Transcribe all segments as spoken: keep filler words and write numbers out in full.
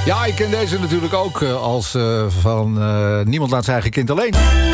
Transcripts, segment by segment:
Ja, ik ken deze natuurlijk ook uh, als uh, van uh, Niemand laat zijn eigen kind alleen.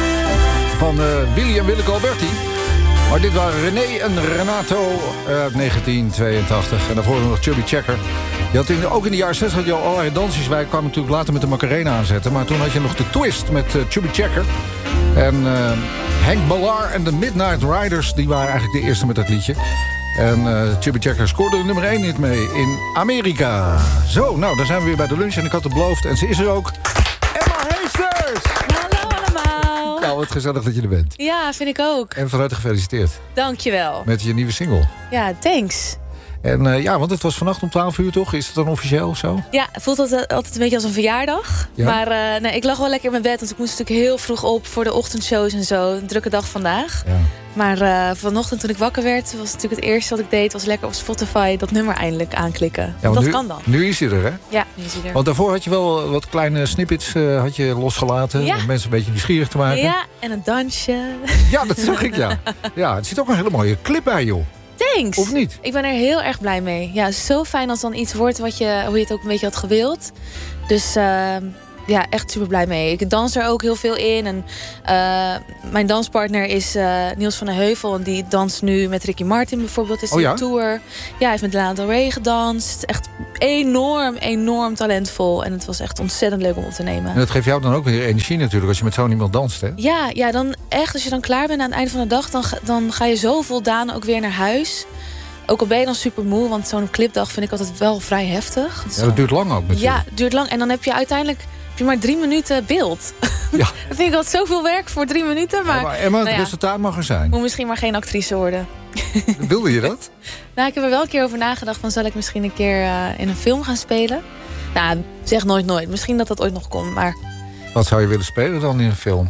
Van uh, Willy en Willeke Alberti. Maar dit waren René en Renato uit negentien tweeëntachtig. En daarvoor nog Chubby Checker. Je had in, ook in de jaren zestig had je al allerlei dansjes. Wij kwamen natuurlijk later met de Macarena aanzetten. Maar toen had je nog de Twist met uh, Chubby Checker. En uh, Henk Ballar en de Midnight Riders, die waren eigenlijk de eerste met dat liedje. En uh, Chubby Checker scoorde de nummer één hit mee in Amerika. Zo, nou, dan zijn we weer bij de lunch. En ik had het beloofd. En ze is er ook. Emma Heesters! Hallo allemaal. Nou, wat gezellig dat je er bent. Ja, vind ik ook. En van harte gefeliciteerd. Dankjewel. Met je nieuwe single. Ja, thanks. En uh, ja, want het was vannacht om twaalf uur toch? Is het dan officieel of zo? Ja, het voelt altijd, altijd een beetje als een verjaardag. Ja. Maar uh, nee, ik lag wel lekker in mijn bed. Want ik moest natuurlijk heel vroeg op voor de ochtendshows en zo. Een drukke dag vandaag. Ja. Maar uh, vanochtend toen ik wakker werd, was natuurlijk het eerste wat ik deed, was lekker op Spotify dat nummer eindelijk aanklikken. Ja, dat nu, kan dan. Nu is hij er, hè? Ja, nu is hij er. Want daarvoor had je wel wat kleine snippets uh, had je losgelaten. Ja. Om mensen een beetje nieuwsgierig te maken. Ja, en een dansje. Ja, dat zag ik, ja. Ja, het zit ook een hele mooie clip bij, joh. Thanks. Of niet? Ik ben er heel erg blij mee. Ja, zo fijn als dan iets wordt wat je, hoe je het ook een beetje had gewild. Dus uh, ja, echt super blij mee. Ik dans er ook heel veel in. En uh, mijn danspartner is uh, Niels van der Heuvel. En die danst nu met Ricky Martin bijvoorbeeld. Is oh, ja? op tour. Ja, hij heeft met Lana Del Rey gedanst. Echt enorm, enorm talentvol. En het was echt ontzettend leuk om op te nemen. En dat geeft jou dan ook weer energie natuurlijk als je met zo'n iemand danst, hè? Ja, ja, dan echt als je dan klaar bent aan het einde van de dag, dan, dan ga je zo voldaan ook weer naar huis. Ook al ben je dan super moe, want zo'n clipdag vind ik altijd wel vrij heftig. Ja, dat duurt lang ook natuurlijk. Ja, het duurt lang. En dan heb je uiteindelijk heb je maar drie minuten beeld. Ja. Dat vind ik altijd zoveel werk voor drie minuten. Maar, ja, maar Emma, het nou ja, resultaat mag er zijn. Moet misschien maar geen actrice worden. Wilde je dat? Nou, ik heb er wel een keer over nagedacht. Van zal ik misschien een keer uh, in een film gaan spelen? Nou, zeg nooit nooit. Misschien dat dat ooit nog komt, maar... Wat zou je willen spelen dan in een film?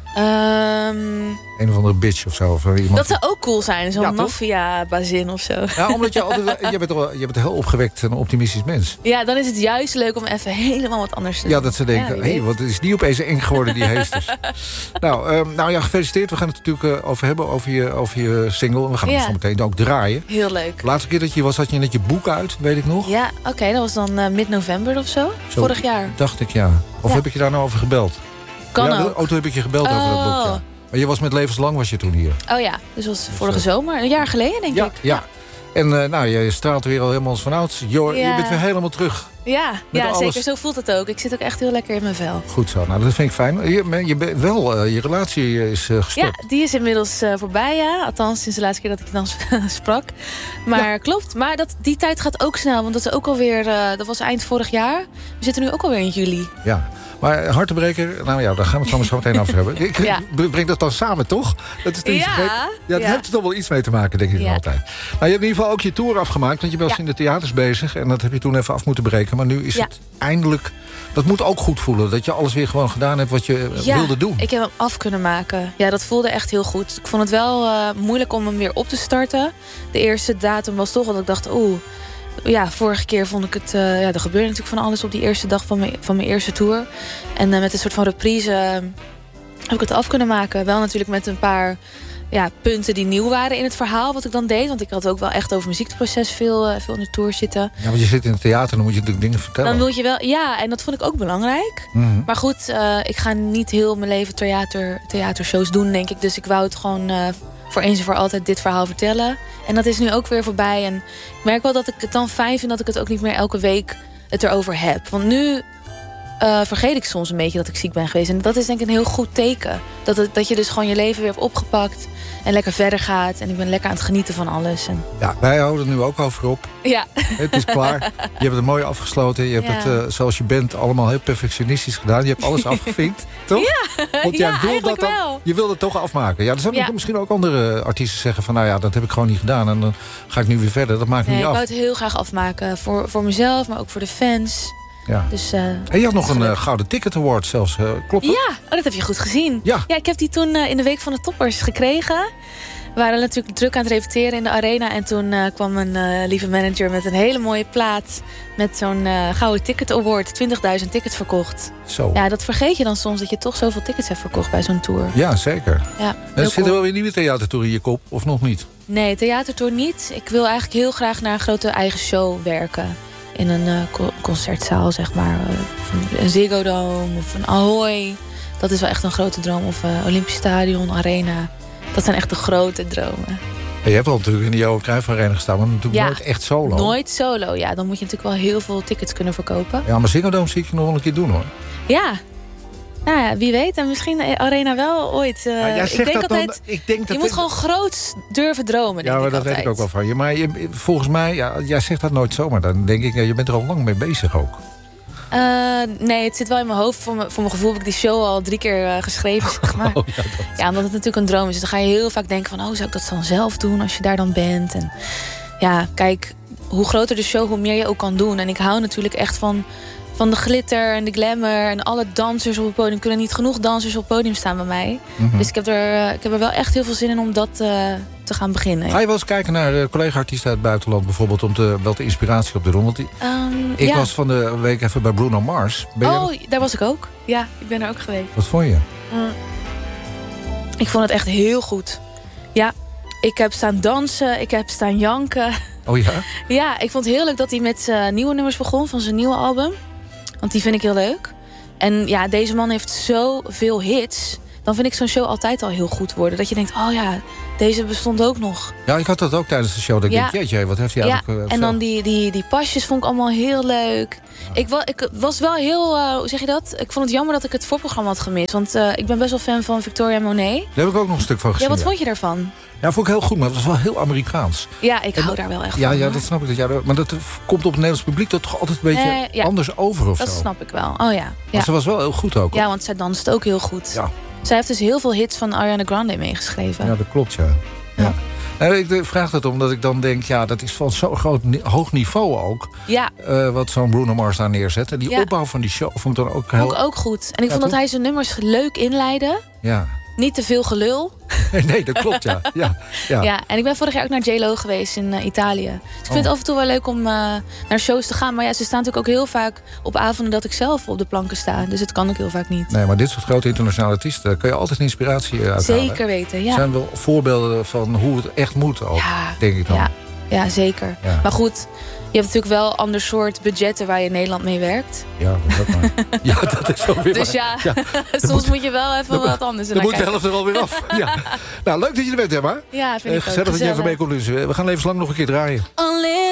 Um, een of andere bitch of zo. Of iemand... Dat zou ook cool zijn, zo'n ja, maffia-bazin of zo. Ja, omdat je altijd... Je bent, wel, je bent een heel opgewekt en optimistisch mens. Ja, dan is het juist leuk om even helemaal wat anders te doen. Ja, dat ze denken, ja, hé, hey, wat is die opeens eng geworden, die Heesters. nou, um, nou ja, gefeliciteerd. We gaan het natuurlijk uh, over hebben, over je, over je single. We gaan ja. hem zo meteen ook draaien. Heel leuk. De laatste keer dat je was, had je net je boek uit, weet ik nog. Ja, oké, okay, dat was dan uh, mid-november of zo, zo, vorig jaar. Dacht ik, ja. Of ja. heb ik je daar nou over gebeld? Kan ja, ook. Oh, toen heb ik je gebeld oh. over dat boek, ja. Maar je was met Levenslang was je toen hier. Oh ja, dus dat was vorige zomer. Een jaar geleden, denk ja, ik. Ja, en uh, nou, je straalt weer al helemaal als vanouds. Jo, ja. Je bent weer helemaal terug. Ja, ja zeker. Zo voelt het ook. Ik zit ook echt heel lekker in mijn vel. Goed zo. Nou, dat vind ik fijn. Je, je bent wel, uh, je relatie is uh, gestopt. Ja, die is inmiddels uh, voorbij, ja. Althans, sinds de laatste keer dat ik dan sprak. Maar ja. klopt. Maar dat, die tijd gaat ook snel. Want dat is ook alweer, uh, dat was eind vorig jaar. We zitten nu ook alweer in juli. Ja. Maar hartebreker, nou ja, daar gaan we het zo meteen over hebben. Ik ja. breng dat dan samen, toch? Dat is niet ja, ja, dat ja. heeft er toch wel iets mee te maken, denk ik ja. altijd. Nou, je hebt in ieder geval ook je tour afgemaakt, want je was ja. in de theaters bezig. En dat heb je toen even af moeten breken. Maar nu is ja. het eindelijk... Dat moet ook goed voelen, dat je alles weer gewoon gedaan hebt wat je ja, wilde doen. Ik heb hem af kunnen maken. Ja, dat voelde echt heel goed. Ik vond het wel uh, moeilijk om hem weer op te starten. De eerste datum was toch dat ik dacht, oeh... Ja, vorige keer vond ik het... Uh, ja, er gebeurde natuurlijk van alles op die eerste dag van mijn, van mijn eerste tour. En uh, met een soort van reprise uh, heb ik het af kunnen maken. Wel natuurlijk met een paar ja, punten die nieuw waren in het verhaal wat ik dan deed. Want ik had ook wel echt over mijn ziekteproces veel, uh, veel in de tour zitten. Ja, want je zit in het theater, dan moet je natuurlijk dingen vertellen. Dan moet je wel... Ja, en dat vond ik ook belangrijk. Mm-hmm. Maar goed, uh, ik ga niet heel mijn leven theater, theatershows doen, denk ik. Dus ik wou het gewoon... Uh, voor eens en voor altijd dit verhaal vertellen. En dat is nu ook weer voorbij. En ik merk wel dat ik het dan fijn vind dat ik het ook niet meer elke week het erover heb. Want nu uh, vergeet ik soms een beetje dat ik ziek ben geweest. En dat is denk ik een heel goed teken. Dat, het, dat je dus gewoon je leven weer hebt opgepakt en lekker verder gaat. En ik ben lekker aan het genieten van alles. En... Ja, wij houden er nu ook over op. Ja. Het is klaar. Je hebt het mooi afgesloten. Je hebt ja. het, uh, zoals je bent, allemaal heel perfectionistisch gedaan. Je hebt alles afgevinkt, toch? Ja, Want jij ja, wil dat dan, wel. Je wil het toch afmaken. Ja, er zijn ja. misschien ook andere artiesten zeggen van... nou ja, dat heb ik gewoon niet gedaan. En dan ga ik nu weer verder. Dat maakt nee, niet af. Ik wou het heel graag afmaken. Voor, voor mezelf, maar ook voor de fans. Ja. Dus, uh, en je had nog een uh, Gouden Ticket Award zelfs, uh, klopt dat? Ja, oh, dat heb je goed gezien. Ja. Ja, ik heb die toen uh, in de Week van de Toppers gekregen. We waren natuurlijk druk aan het repeteren in de arena. En toen uh, kwam een uh, lieve manager met een hele mooie plaat. Met zo'n uh, Gouden Ticket Award. twintigduizend tickets verkocht. Zo. Ja, dat vergeet je dan soms. Dat je toch zoveel tickets hebt verkocht bij zo'n tour. Ja, zeker. Ja, en zit cool. er wel weer een nieuwe theatertour in je kop? Of nog niet? Nee, theatertour niet. Ik wil eigenlijk heel graag naar een grote eigen show werken. in een uh, co- concertzaal, zeg maar. Uh, van een Ziggo Dome of een Ahoy. Dat is wel echt een grote droom. Of uh, Olympisch Stadion, Arena. Dat zijn echt de grote dromen. Je hebt al natuurlijk in de Johan Cruijff Arena gestaan, maar natuurlijk ja, nooit echt solo. Nooit solo, ja. Dan moet je natuurlijk wel heel veel tickets kunnen verkopen. Ja, maar Ziggo Dome zie ik je nog wel een keer doen, hoor. Ja. Nou ja, wie weet. En misschien Arena wel ooit. Uh, ja, ik denk altijd, dan, ik denk dat je moet gewoon groot durven dromen, Ja, maar ik dat altijd. weet ik ook wel van je. Maar je, volgens mij, ja, jij zegt dat nooit zomaar. Dan denk ik, ja, je bent er al lang mee bezig ook. Uh, nee, het zit wel in mijn hoofd. Voor mijn, voor mijn gevoel heb ik die show al drie keer uh, geschreven, zeg maar. Oh, ja, dat... ja, omdat het natuurlijk een droom is. Dus dan ga je heel vaak denken van... oh, zou ik dat dan zelf doen als je daar dan bent? En ja, kijk, hoe groter de show, hoe meer je ook kan doen. En ik hou natuurlijk echt van, van de glitter en de glamour... en alle dansers op het podium. Er kunnen niet genoeg dansers op het podium staan bij mij. Mm-hmm. Dus ik heb, er, ik heb er wel echt heel veel zin in om dat uh, te gaan beginnen. Ga je wel eens kijken naar uh, collega-artiesten uit het buitenland... bijvoorbeeld om te, wel de inspiratie op te doen? Want die, um, ik ja. was van de week even bij Bruno Mars. Ben oh, je... daar was ik ook. Ja, ik ben er ook geweest. Wat vond je? Mm. Ik vond het echt heel goed. Ja, ik heb staan dansen, ik heb staan janken. Oh ja? Ja, ik vond het heel leuk dat hij met uh, nieuwe nummers begon van zijn nieuwe album. Want die vind ik heel leuk. En ja, deze man heeft zoveel hits. Dan vind ik zo'n show altijd al heel goed worden. Dat je denkt, oh ja, deze bestond ook nog. Ja, ik had dat ook tijdens de show. Dat ja. ik denk, jeetje, wat heeft hij eigenlijk... Ja, uh, en dan die, die, die pasjes vond ik allemaal heel leuk. Ja. Ik, wa, ik was wel heel, uh, hoe zeg je dat? Ik vond het jammer dat ik het voorprogramma had gemist. Want uh, ik ben best wel fan van Victoria Monet. Daar heb ik ook nog een stuk van gezien. Ja, wat ja. vond je daarvan? Ja, vond ik heel goed, maar het was wel heel Amerikaans. Ja, ik en hou dat, daar wel echt ja, van. Ja, dat snap ik. Dat, ja, maar dat komt op het Nederlands publiek dat toch altijd een beetje eh, ja. anders over of dat zo. Dat snap ik wel. Oh ja. ja. Maar ze was wel heel goed ook. Ja, want zij danst ook heel goed. Ja. Zij heeft dus heel veel hits van Ariana Grande meegeschreven. Ja, dat klopt, ja. ja. ja. Nou, ik vraag dat omdat ik dan denk, ja, dat is van zo'n groot hoog niveau ook. Ja. Uh, wat zo'n Bruno Mars daar neerzet. En die ja. opbouw van die show vond ik dan ook heel... Vond ik ook goed. En ik ja, vond toch? dat hij zijn nummers leuk inleidde. Ja. Niet te veel gelul. Nee, dat klopt, ja. ja, ja. ja en ik ben vorig jaar ook naar J Lo geweest in uh, Italië. Dus ik vind oh. het af en toe wel leuk om uh, naar shows te gaan. Maar ja, ze staan natuurlijk ook heel vaak op avonden dat ik zelf op de planken sta. Dus het kan ook heel vaak niet. Nee, maar dit soort grote internationale artiesten... kun je altijd inspiratie uithalen. Zeker weten, ja. Er zijn wel voorbeelden van hoe het echt moet ook, ja, denk ik dan. Ja, ja zeker. Ja. Maar goed... Je hebt natuurlijk wel een ander soort budgetten waar je in Nederland mee werkt. Ja, dat maar. Ja, dat is zo weer. Dus ja, ja soms moet, moet je wel even dan, wat anders doen. Dan moet de helft er alweer af. Ja. Nou, leuk dat je er bent, Emma. Ja, vind ik uh, gezellig dat je even mee kon luisteren. We gaan levenslang nog een keer draaien.